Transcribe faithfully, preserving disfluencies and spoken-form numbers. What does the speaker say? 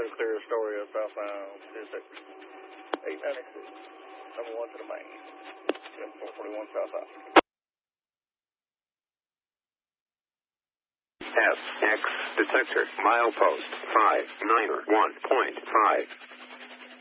Clear, clear Astoria, southbound, eight ninety-six, number one to the main, four forty-one southbound. S X detector, milepost five nine one point five.